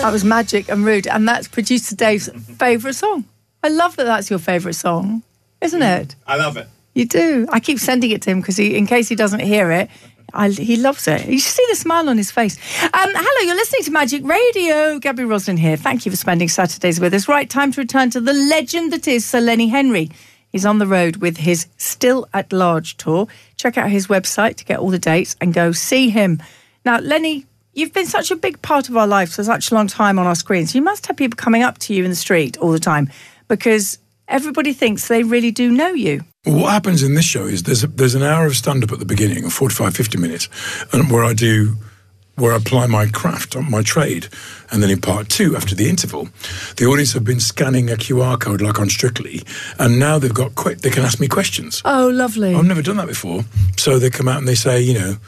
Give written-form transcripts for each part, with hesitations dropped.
That was Magic and Rude, and that's producer Dave's favourite song. I love that that's your favourite song, isn't it? I love it. You do. I keep sending it to him because in case he doesn't hear it, he loves it. You should see the smile on his face. Hello, you're listening to Magic Radio. Gabby Roslin here. Thank you for spending Saturdays with us. Right, time to return to the legend that is Sir Lenny Henry. He's on the road with his Still at Large tour. Check out his website to get all the dates and go see him. Now, Lenny, you've been such a big part of our lives for such a long time on our screens. You must have people coming up to you in the street all the time because everybody thinks they really do know you. Well, what happens in this show is there's an hour of stand-up at the beginning, 45, 50 minutes, and where I apply my craft, my trade. And then in part 2, after the interval, the audience have been scanning a QR code like on Strictly, and now they can ask me questions. Oh, lovely. I've never done that before. So they come out and they say,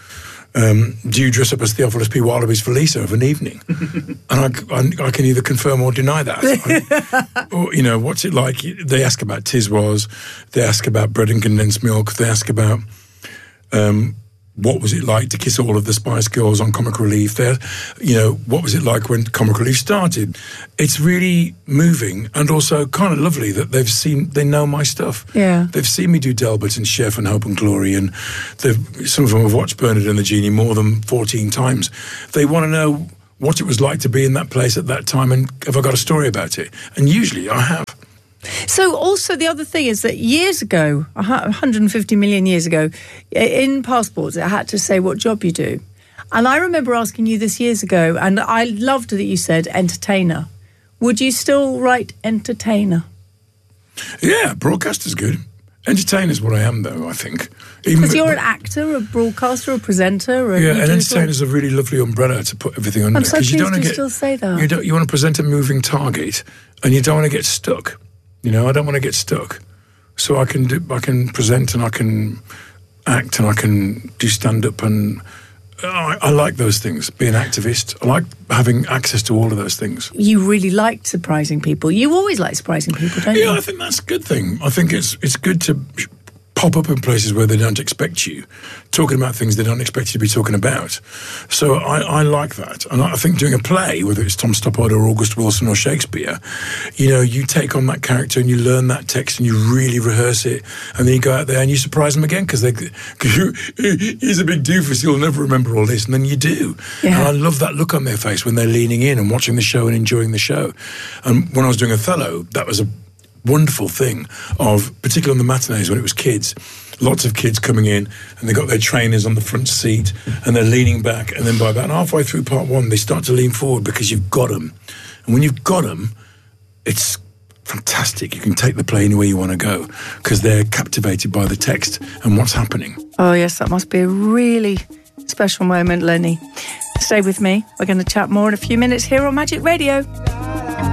do you dress up as Theophilus P. Wallabies for Lisa of an evening? And I can either confirm or deny that. Or, what's it like? They ask about Tiswas, they ask about bread and condensed milk, they ask about what was it like to kiss all of the Spice Girls on Comic Relief? What was it like when Comic Relief started? It's really moving and also kind of lovely that they know my stuff. Yeah. They've seen me do Delbert and Chef and Hope and Glory, and some of them have watched Bernard and the Genie more than 14 times. They want to know what it was like to be in that place at that time and have I got a story about it? And usually I have. So also the other thing is that years ago, 150 million years ago, in passports, it had to say what job you do. And I remember asking you this years ago, and I loved that you said entertainer. Would you still write entertainer? Yeah, broadcaster's good. Entertainer's what I am, though, I think. Because you're an actor, a broadcaster, a presenter. Yeah, and entertainer's a really lovely umbrella to put everything under. I'm so pleased you still say that. You want to present a moving target, and you don't want to get stuck. I don't want to get stuck. So I can present and I can act and I can do stand-up and I like those things, be an activist. I like having access to all of those things. You really like surprising people. You always like surprising people, don't you? Yeah, I think that's a good thing. I think it's good to pop up in places where they don't expect you, talking about things they don't expect you to be talking about. So I like that. And I think doing a play, whether it's Tom Stoppard or August Wilson or Shakespeare, you take on that character and you learn that text and you really rehearse it, and then you go out there and you surprise them again because he's a big doofus, he'll never remember all this, and then you do. Yeah. And I love that look on their face when they're leaning in and watching the show and enjoying the show. And when I was doing Othello, that was a wonderful thing particularly on the matinees when it was kids, lots of kids coming in and they got their trainers on the front seat and they're leaning back, and then by about halfway through part 1 they start to lean forward because you've got them, and when you've got them it's fantastic. You can take the play anywhere you want to go because they're captivated by the text and what's happening. Oh yes, that must be a really special moment, Lenny. Stay with me, we're going to chat more in a few minutes here on Magic Radio.